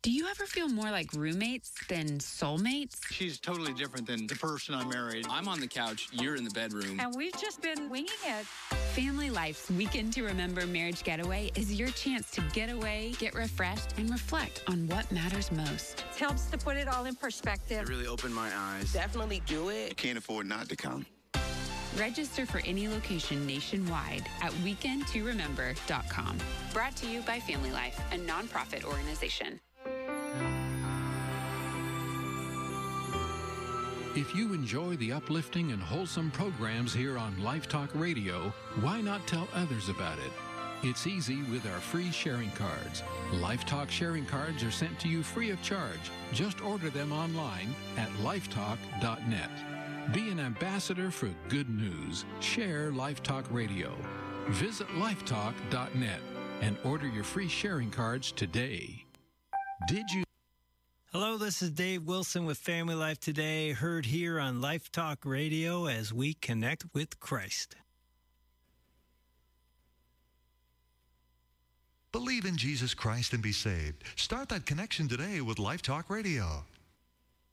Do you ever feel more like roommates than soulmates? She's totally different than the person I married. I'm on the couch, you're in the bedroom. And we've just been winging it. Family Life's Weekend to Remember Marriage Getaway is your chance to get away, get refreshed, and reflect on what matters most. It helps to put it all in perspective. It really opened my eyes. Definitely do it. You can't afford not to come. Register for any location nationwide at weekendtoremember.com. Brought to you by Family Life, a nonprofit organization. If you enjoy the uplifting and wholesome programs here on Life Talk Radio, why not tell others about it? It's easy with our free sharing cards. Life Talk sharing cards are sent to you free of charge. Just order them online at lifetalk.net. Be an ambassador for good news. Share Life Talk Radio. Visit lifetalk.net and order your free sharing cards today. Did you? Hello, this is Dave Wilson with Family Life Today, heard here on Life Talk Radio as we connect with Christ. Believe in Jesus Christ and be saved. Start that connection today with Life Talk Radio.